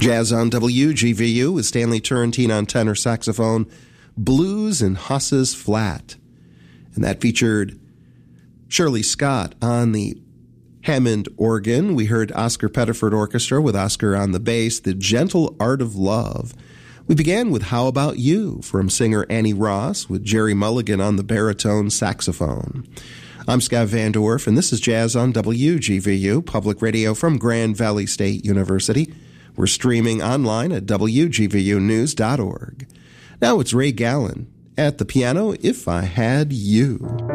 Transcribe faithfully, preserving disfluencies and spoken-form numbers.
Jazz on W G V U with Stanley Turrentine on tenor saxophone, Blues in Hosses Flat. And that featured Shirley Scott on the Hammond organ. We heard Oscar Pettiford Orchestra with Oscar on the bass, The Gentle Art of Love. We began with How About You from singer Annie Ross with Jerry Mulligan on the baritone saxophone. I'm Scott Van Dorf, and this is Jazz on W G V U, public radio from Grand Valley State University. We're streaming online at W G V U news dot org. Now it's Ray Gallen at the piano, If I Had You.